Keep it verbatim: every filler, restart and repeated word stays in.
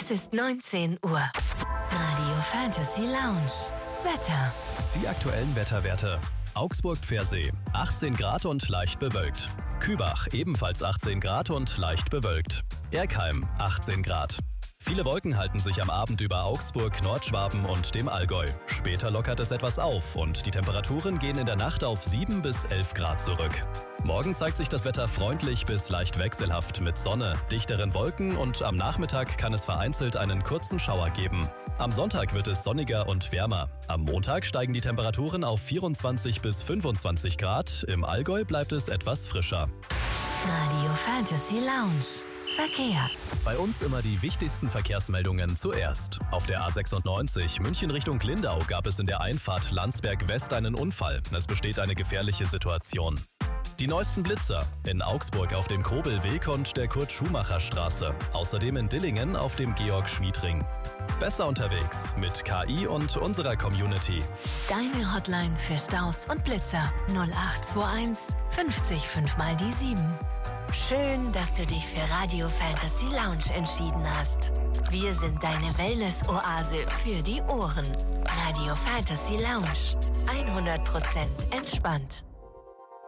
Es ist neunzehn Uhr. Radio Fantasy Lounge. Wetter. Die aktuellen Wetterwerte. Augsburg-Pfersee, achtzehn Grad und leicht bewölkt. Kübach, ebenfalls achtzehn Grad und leicht bewölkt. Erkheim, achtzehn Grad. Viele Wolken halten sich am Abend über Augsburg, Nordschwaben und dem Allgäu. Später lockert es etwas auf und die Temperaturen gehen in der Nacht auf sieben bis elf Grad zurück. Morgen zeigt sich das Wetter freundlich bis leicht wechselhaft mit Sonne, dichteren Wolken und am Nachmittag kann es vereinzelt einen kurzen Schauer geben. Am Sonntag wird es sonniger und wärmer. Am Montag steigen die Temperaturen auf vierundzwanzig bis fünfundzwanzig Grad. Im Allgäu bleibt es etwas frischer. Radio Fantasy Lounge. Verkehr. Bei uns immer die wichtigsten Verkehrsmeldungen zuerst. Auf der A sechsundneunzig München Richtung Lindau gab es in der Einfahrt Landsberg West einen Unfall. Es besteht eine gefährliche Situation. Die neuesten Blitzer in Augsburg auf dem Krobelweg und der Kurt-Schumacher-Straße. Außerdem in Dillingen auf dem Georg-Schmied-Ring. Besser unterwegs mit K I und unserer Community. Deine Hotline für Staus und Blitzer null acht zwei eins fünfzig fünf mal die sieben. Schön, dass du dich für Radio Fantasy Lounge entschieden hast. Wir sind deine Wellness-Oase für die Ohren. Radio Fantasy Lounge. hundert Prozent entspannt.